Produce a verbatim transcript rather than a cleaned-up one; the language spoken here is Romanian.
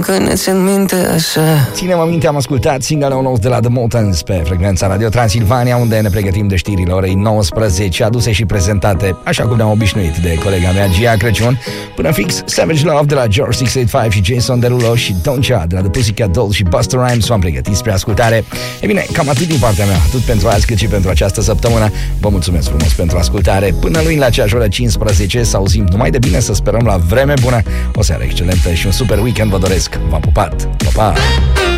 încă ne țin minte așa. Ținem minte, am ascultat single-ul nou de la The Motans pe frecvența Radio Transilvania, unde ne pregătim de știrile orei nouăsprezece, aduse și prezentate, așa cum ne-am obișnuit, de colega mea Gia Crăciun. Până fix, Savage Love de la George șase opt cinci și Jason Derulo și Don't Ya de la The Pussycat Dolls și Busta Rhymes v-am pregătit spre ascultare. E bine, cam atât din partea mea, atât pentru azi cât și pentru această săptămână. Vă mulțumesc frumos pentru ascultare. Până luni la aceeași oră cincisprezece, să auzim numai de bine, să sperăm la vreme bună. O seară excelentă și un super weekend vă doresc. V-am pupat. Pa, pa!